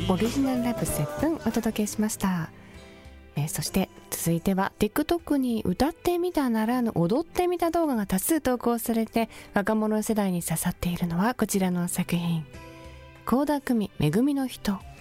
オリジナルライブ7お届けしました。そして続いては TikTok に歌ってみたならぬ踊ってみた動画が多数投稿されて若者世代に刺さっているのはこちらの作品、倖田來未めぐみの人。